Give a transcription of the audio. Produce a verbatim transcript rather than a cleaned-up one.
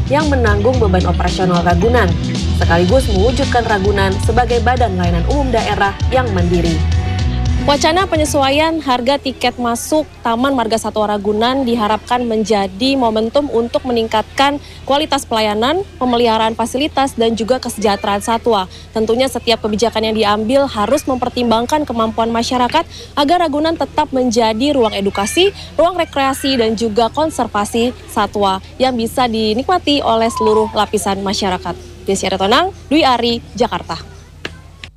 yang menanggung beban operasional Ragunan, sekaligus mewujudkan Ragunan sebagai badan layanan umum daerah yang mandiri. Wacana penyesuaian harga tiket masuk Taman Marga Satwa Ragunan diharapkan menjadi momentum untuk meningkatkan kualitas pelayanan, pemeliharaan fasilitas, dan juga kesejahteraan satwa. Tentunya setiap kebijakan yang diambil harus mempertimbangkan kemampuan masyarakat agar Ragunan tetap menjadi ruang edukasi, ruang rekreasi, dan juga konservasi satwa yang bisa dinikmati oleh seluruh lapisan masyarakat. Desy Aritonang, Dwi Ari, Jakarta.